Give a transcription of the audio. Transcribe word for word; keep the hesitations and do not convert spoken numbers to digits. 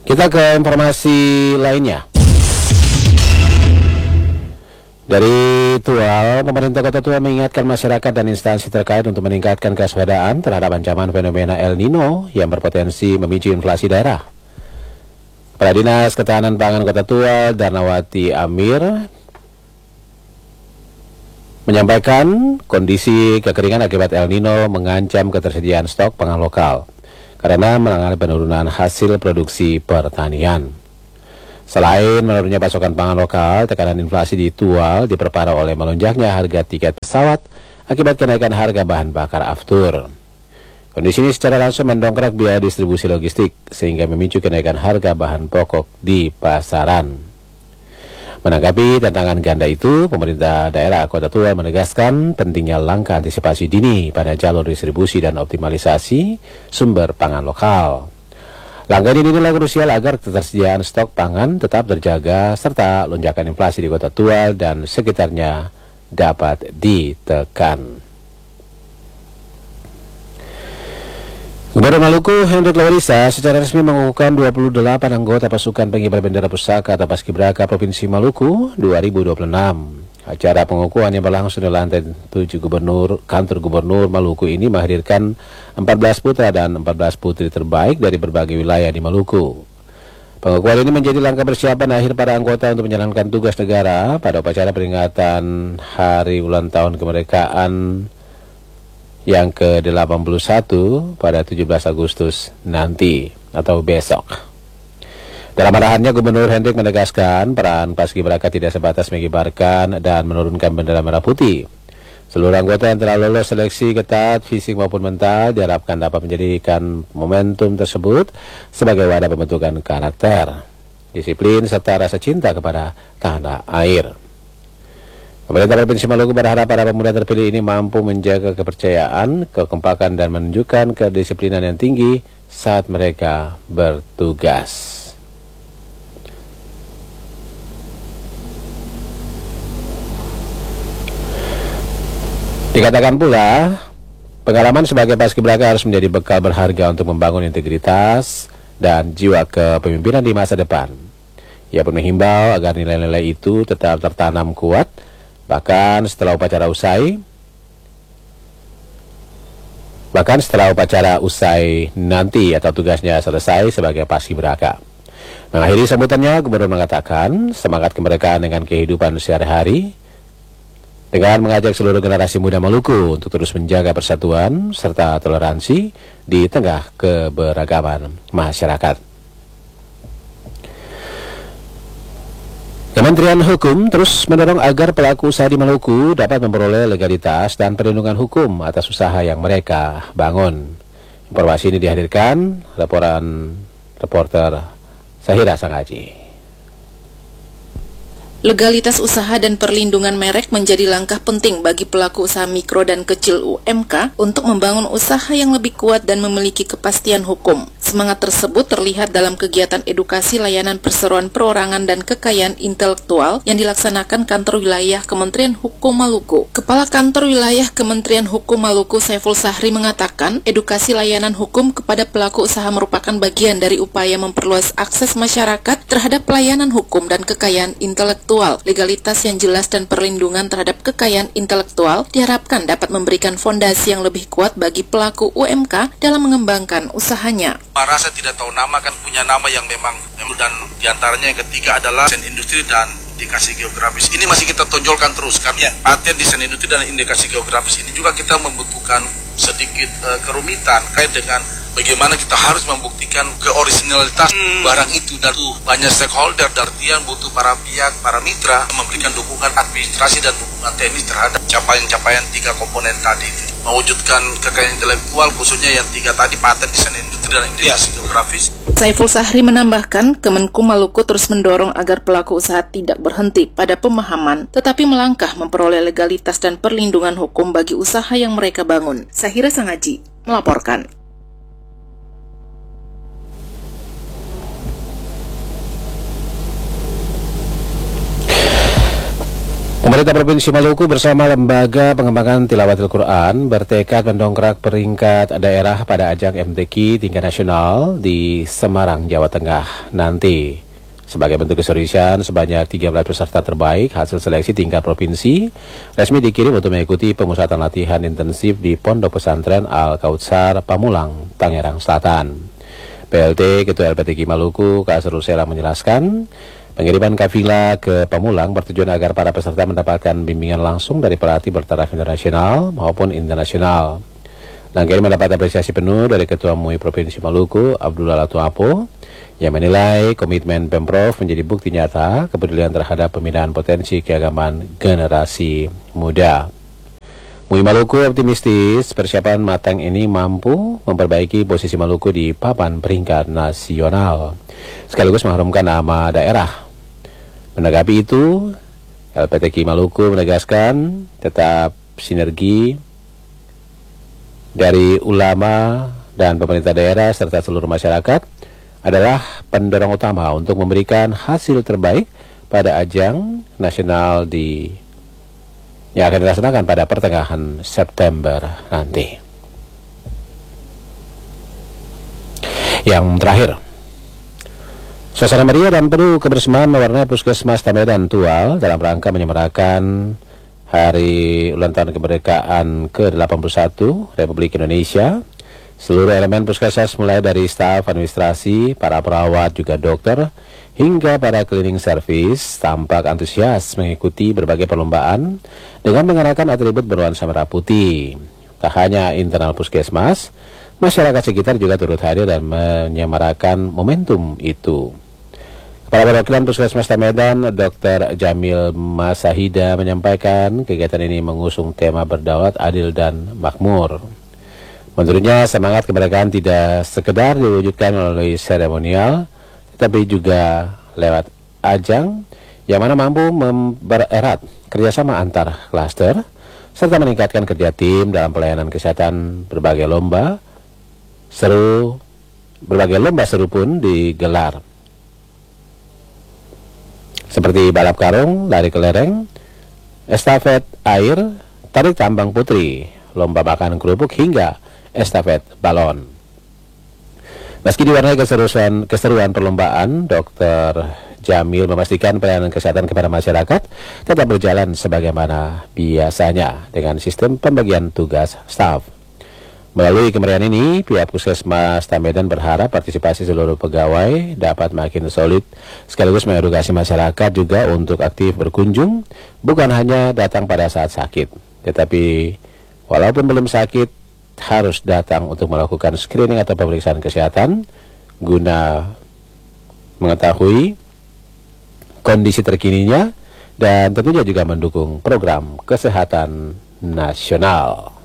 Kita ke informasi lainnya. Dari Tual, pemerintah Kota Tual mengingatkan masyarakat dan instansi terkait untuk meningkatkan kewaspadaan terhadap ancaman fenomena El Nino yang berpotensi memicu inflasi daerah. Kepala Dinas Ketahanan Pangan Kota Tual, Darnawati Amir, menyampaikan kondisi kekeringan akibat El Nino mengancam ketersediaan stok pangan lokal karena mengalami penurunan hasil produksi pertanian. Selain menurunnya pasokan pangan lokal, tekanan inflasi di Tual diperparah oleh melonjaknya harga tiket pesawat akibat kenaikan harga bahan bakar aftur. Kondisi ini secara langsung mendongkrak biaya distribusi logistik sehingga memicu kenaikan harga bahan pokok di pasaran. Menanggapi tantangan ganda itu, pemerintah daerah Kota Tual menegaskan pentingnya langkah antisipasi dini pada jalur distribusi dan optimalisasi sumber pangan lokal. Langkah ini dinilai krusial agar ketersediaan stok pangan tetap terjaga serta lonjakan inflasi di Kota Tual dan sekitarnya dapat ditekan. Gubernur Maluku Hendrik Lawarisa secara resmi mengukuhkan dua puluh delapan anggota pasukan pengibar bendera pusaka atau Paskibraka Provinsi Maluku dua ribu dua puluh enam. Acara pengukuhan yang berlangsung di lantai tujuh Gubernur Kantor Gubernur Maluku ini menghadirkan empat belas putra dan empat belas putri terbaik dari berbagai wilayah di Maluku. Pengukuhan ini menjadi langkah persiapan akhir para anggota untuk menjalankan tugas negara pada upacara peringatan Hari Ulang Tahun Kemerdekaan yang ke delapan puluh satu pada tujuh belas Agustus nanti atau besok. Dalam arahannya, Gubernur Hendrik menegaskan peran Paskibraka tidak sebatas mengibarkan dan menurunkan bendera merah putih. Seluruh anggota yang telah lolos seleksi ketat fisik maupun mental diharapkan dapat menjadikan momentum tersebut sebagai wadah pembentukan karakter, disiplin, serta rasa cinta kepada tanah air. Pemerintah Provinsi Maluku berharap para pemuda terpilih ini mampu menjaga kepercayaan, kekompakan, dan menunjukkan kedisiplinan yang tinggi saat mereka bertugas. Dikatakan pula, pengalaman sebagai Paskibraka harus menjadi bekal berharga untuk membangun integritas dan jiwa kepemimpinan di masa depan. Ia pun menghimbau agar nilai-nilai itu tetap tertanam kuat, bahkan setelah upacara usai, bahkan setelah upacara usai nanti atau tugasnya selesai sebagai Paskibraka. Mengakhiri sambutannya, Gubernur mengatakan semangat kemerdekaan dengan kehidupan sehari-hari, dengan mengajak seluruh generasi muda Maluku untuk terus menjaga persatuan serta toleransi di tengah keberagaman masyarakat. Kementerian Hukum terus mendorong agar pelaku usaha di Maluku dapat memperoleh legalitas dan perlindungan hukum atas usaha yang mereka bangun. Informasi ini dihadirkan laporan reporter Sahira Sangaji. Legalitas usaha dan perlindungan merek menjadi langkah penting bagi pelaku usaha mikro dan kecil U M K untuk membangun usaha yang lebih kuat dan memiliki kepastian hukum. Semangat tersebut terlihat dalam kegiatan edukasi layanan perseroan perorangan dan kekayaan intelektual yang dilaksanakan Kantor Wilayah Kementerian Hukum Maluku. Kepala Kantor Wilayah Kementerian Hukum Maluku Saiful Sahri mengatakan, edukasi layanan hukum kepada pelaku usaha merupakan bagian dari upaya memperluas akses masyarakat terhadap pelayanan hukum dan kekayaan intelektual. Legalitas yang jelas dan perlindungan terhadap kekayaan intelektual diharapkan dapat memberikan fondasi yang lebih kuat bagi pelaku U M K dalam mengembangkan usahanya. Rasa tidak tahu nama kan punya nama yang memang, dan diantaranya yang ketiga adalah desain industri dan indikasi geografis. Ini masih kita tonjolkan terus kan. Ya. Artian desain industri dan indikasi geografis ini juga kita membutuhkan sedikit uh, kerumitan kait dengan bagaimana kita harus membuktikan keoriginalitas hmm. barang itu, dan tuh banyak stakeholder, artian butuh para pihak, para mitra memberikan dukungan administrasi dan dukungan teknis terhadap capaian-capaian tiga komponen tadi itu. Mewujudkan kekayaan intelektual khususnya yang tiga tadi, paten, desain industri dan indikasi geografis. Saiful Sahri menambahkan, Kemenku Maluku terus mendorong agar pelaku usaha tidak berhenti pada pemahaman, tetapi melangkah memperoleh legalitas dan perlindungan hukum bagi usaha yang mereka bangun. Sahira Sangaji melaporkan. Pemerintah Provinsi Maluku bersama Lembaga Pengembangan Tilawatil Quran bertekad mendongkrak peringkat daerah pada ajang M T Q tingkat nasional di Semarang, Jawa Tengah nanti. Sebagai bentuk keseriusan, sebanyak tiga belas peserta terbaik hasil seleksi tingkat provinsi resmi dikirim untuk mengikuti pemusatan latihan intensif di Pondok Pesantren Al-Kautsar, Pamulang, Tangerang Selatan. P L T Ketua L P T Q Maluku, Kak Serusela menjelaskan, pengiriman kafilah ke Pamulang bertujuan agar para peserta mendapatkan bimbingan langsung dari pelatih bertaraf internasional maupun internasional. Langkah ini mendapat apresiasi penuh dari Ketua M U I Provinsi Maluku, Abdullah Latuapo, yang menilai komitmen Pemprov menjadi bukti nyata kepedulian terhadap pembinaan potensi keagamaan generasi muda. M U I Maluku optimistis persiapan matang ini mampu memperbaiki posisi Maluku di papan peringkat nasional, sekaligus mengharumkan nama daerah. Menanggapi itu, L P T Q Maluku menegaskan tetap sinergi dari ulama dan pemerintah daerah serta seluruh masyarakat adalah pendorong utama untuk memberikan hasil terbaik pada ajang nasional di yang akan dilaksanakan pada pertengahan September nanti. Yang terakhir, suasana meriah dan penuh kebersamaan mewarnai Puskesmas Tamedan Tual dalam rangka menyemarakan Hari Ulang Tahun Kemerdekaan ke delapan puluh satu Republik Indonesia. Seluruh elemen puskesmas mulai dari staf administrasi, para perawat, juga dokter, hingga para cleaning service tampak antusias mengikuti berbagai perlombaan dengan mengenakan atribut bernuansa merah putih. Tak hanya internal puskesmas, masyarakat sekitar juga turut hadir dan menyemarakan momentum itu. Kepala Perwakilan Puskesmas Tamedan, Dokter Jamil Masahida, menyampaikan kegiatan ini mengusung tema berdaulat, adil, dan makmur. Menurutnya, semangat kemerdekaan tidak sekedar diwujudkan melalui seremonial, tetapi juga lewat ajang yang mana mampu mempererat kerjasama antar klaster, serta meningkatkan kerja tim dalam pelayanan kesehatan. Berbagai lomba seru, berbagai lomba seru pun digelar, seperti balap karung, lari kelereng, estafet air, tarik tambang putri, lomba makan kerupuk, hingga estafet balon. Meski diwarnai keseruan, keseruan perlombaan, Dokter Jamil memastikan pelayanan kesehatan kepada masyarakat tetap berjalan sebagaimana biasanya dengan sistem pembagian tugas staf. Melalui kemeriahan ini, pihak Puskesmas Tamedan berharap partisipasi seluruh pegawai dapat makin solid, sekaligus mengedukasi masyarakat juga untuk aktif berkunjung, bukan hanya datang pada saat sakit, tetapi walaupun belum sakit, harus datang untuk melakukan screening atau pemeriksaan kesehatan, guna mengetahui kondisi terkininya, dan tentunya juga mendukung program kesehatan nasional.